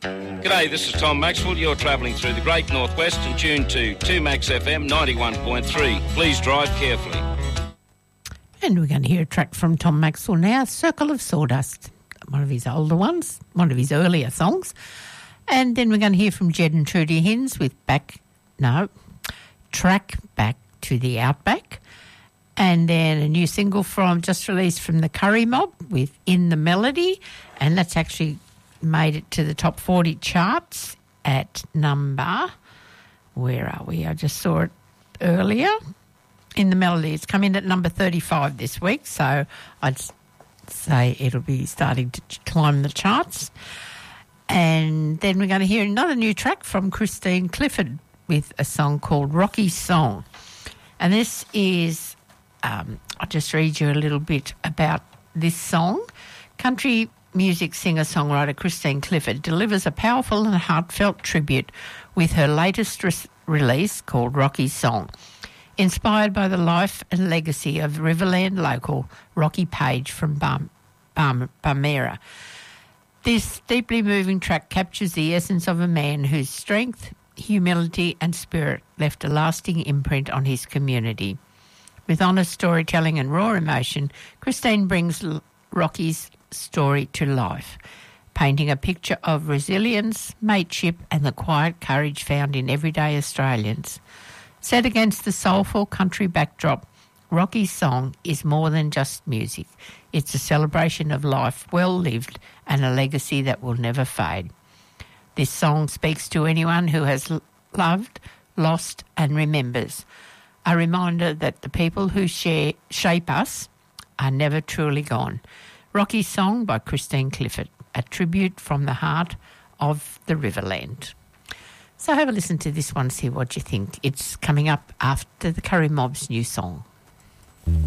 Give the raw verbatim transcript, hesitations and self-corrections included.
G'day, this is Tom Maxwell. You're travelling through the Great Northwest and tuned to two Max F M ninety-one point three. Please drive carefully. And we're going to hear a track from Tom Maxwell now, Circle of Sawdust, one of his older ones, one of his earlier songs. And then we're going to hear from Jed and Trudy Hinds with Back, no, Track Back to the Outback. And then a new single from, just released from the Curry Mob with In the Melody. And that's actually made it to the top forty charts at number, where are we? I just saw it earlier. In the Melody, it's come in at number thirty-five this week, so I'd say it'll be starting to climb the charts. And then we're going to hear another new track from Christine Clifford with a song called Rocky's Song. And this is, um, I'll just read you a little bit about this song. Country music singer-songwriter Christine Clifford delivers a powerful and heartfelt tribute with her latest re- release called Rocky's Song. Inspired by the life and legacy of Riverland local Rocky Page from Bam, Bam, Bamera. This deeply moving track captures the essence of a man whose strength, humility and spirit left a lasting imprint on his community. With honest storytelling and raw emotion, Christine brings L- Rocky's story to life, painting a picture of resilience, mateship and the quiet courage found in everyday Australians. Set against the soulful country backdrop, Rocky's Song is more than just music. It's a celebration of life well lived and a legacy that will never fade. This song speaks to anyone who has loved, lost and remembers. A reminder that the people who share, shape us are never truly gone. Rocky's Song by Christine Clifford, a tribute from the heart of the Riverland. So have a listen to this one, see what you think. It's coming up after the Curry Mob's new song.